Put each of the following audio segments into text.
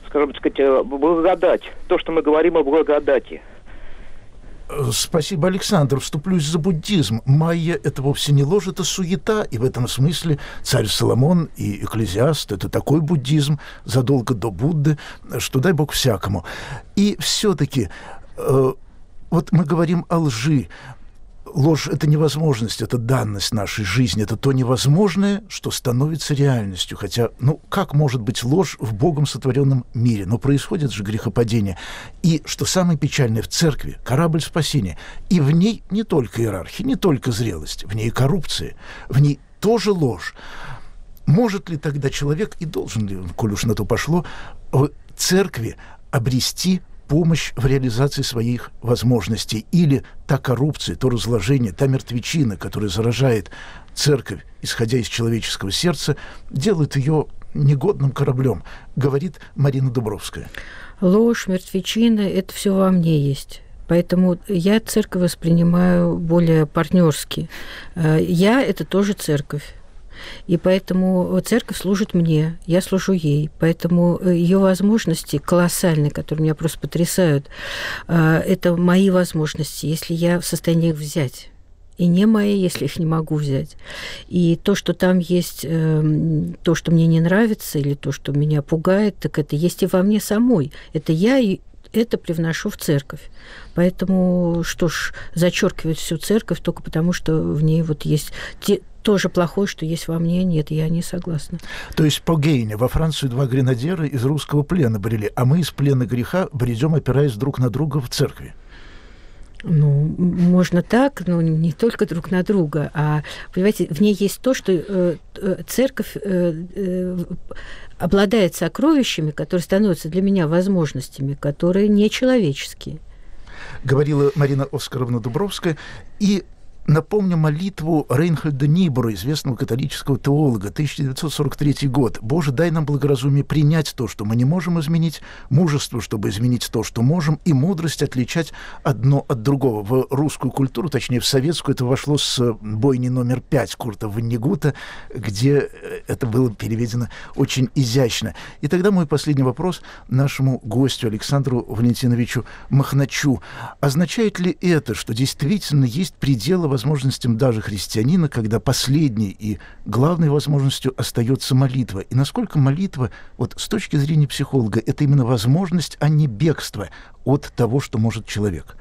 скажем сказать, благодать. То, что мы говорим о благодати. Спасибо, Александр. Вступлюсь за буддизм. Майя – это вовсе не ложь, это суета. И в этом смысле царь Соломон и Экклезиаст – это такой буддизм задолго до Будды, что дай бог всякому. И все-таки вот мы говорим о лжи. Ложь – это невозможность, это данность нашей жизни, это то невозможное, что становится реальностью. Хотя, как может быть ложь в Богом сотворенном мире? Но происходит же грехопадение. И, что самое печальное, в церкви корабль спасения. И в ней не только иерархия, не только зрелость, в ней коррупция, в ней тоже ложь. Может ли тогда человек, и должен ли, коль уж на то пошло, в церкви обрести помощь в реализации своих возможностей? Или та коррупция, то разложение, та мертвечина, которая заражает церковь, исходя из человеческого сердца, делает ее негодным кораблем, говорит Марина Дубровская. Ложь, мертвечина – это все во мне есть. Поэтому я церковь воспринимаю более партнерски. Я – это тоже церковь. И поэтому церковь служит мне, я служу ей. Поэтому ее возможности колоссальные, которые меня просто потрясают, это мои возможности, если я в состоянии их взять. И не мои, если их не могу взять. И то, что там есть, то, что мне не нравится, или то, что меня пугает, так это есть и во мне самой. Это я и это привношу в церковь. Поэтому, что ж, зачеркивать всю церковь только потому, что в ней вот есть тоже плохое, что есть во мне, нет, я не согласна. То есть по Гейне во Францию два гренадера из русского плена брели, а мы из плена греха бредем, опираясь друг на друга в церкви. Можно так, но не только друг на друга, а, понимаете, в ней есть то, что церковь обладает сокровищами, которые становятся для меня возможностями, которые нечеловеческие. Говорила Марина Оскаровна Дубровская. И напомню молитву Рейнхольда Нибора, известного католического теолога, 1943 год. «Боже, дай нам благоразумие принять то, что мы не можем изменить, мужество, чтобы изменить то, что можем, и мудрость отличать одно от другого». В русскую культуру, точнее, в советскую, это вошло с бойни номер 5 Курта Воннегута, где это было переведено очень изящно. И тогда мой последний вопрос нашему гостю Александру Валентиновичу Махначу. Означает ли это, что действительно есть пределы возможностям даже христианина, когда последней и главной возможностью остается молитва? И насколько молитва, вот с точки зрения психолога, это именно возможность, а не бегство от того, что может человек?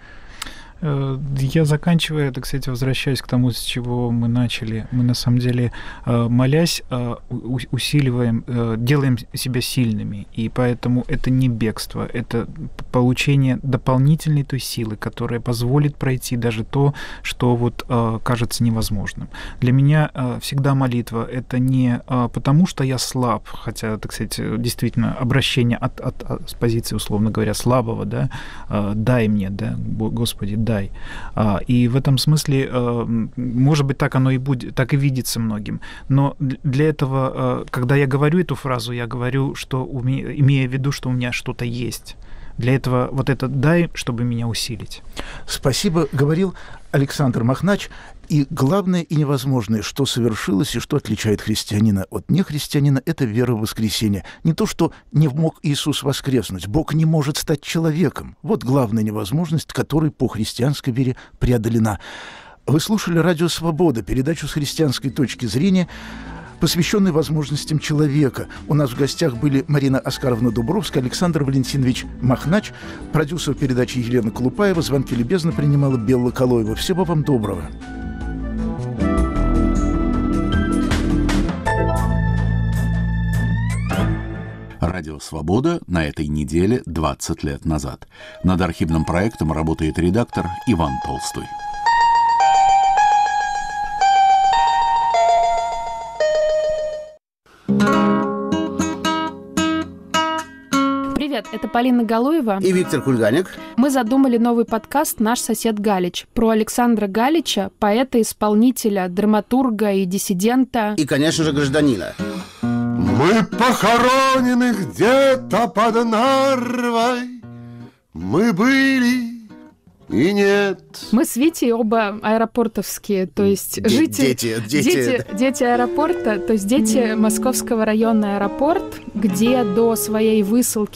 Я заканчиваю, так сказать, возвращаясь к тому, с чего мы начали. Мы, на самом деле, молясь, усиливаем, делаем себя сильными. И поэтому это не бегство, это получение дополнительной той силы, которая позволит пройти даже то, что вот кажется невозможным. Для меня всегда молитва — это не потому, что я слаб, хотя, так сказать, действительно, обращение с позиции, условно говоря, слабого, да, дай мне, да, Господи, дай. И в этом смысле, может быть, так оно и будет, так и видится многим. Но для этого, когда я говорю эту фразу, я говорю, что имея в виду, что у меня что-то есть. Для этого вот это «дай», чтобы меня усилить. Спасибо, говорил Александр Махнач. И главное и невозможное, что совершилось и что отличает христианина от нехристианина, это вера в воскресение. Не то, что не мог Иисус воскреснуть. Бог не может стать человеком. Вот главная невозможность, которая по христианской вере преодолена. Вы слушали «Радио Свобода», передачу с христианской точки зрения, посвященный возможностям человека. У нас в гостях были Марина Оскаровна Дубровская, Александр Валентинович Махнач, продюсер передачи Елена Колупаева. Звонки любезно принимала Белла Калоева. Всего вам доброго. Радио «Свобода» на этой неделе 20 лет назад. Над архивным проектом работает редактор Иван Толстой. Привет, это Полина Галуева и Виктор Кульганик. Мы задумали новый подкаст «Наш сосед Галич» про Александра Галича, поэта, исполнителя, драматурга и диссидента. И, конечно же, гражданина. Мы похоронены где-то под Нарвой. Мы были и нет. Мы с Витей оба аэропортовские, то есть дети аэропорта, то есть дети Московского района аэропорт, где до своей высылки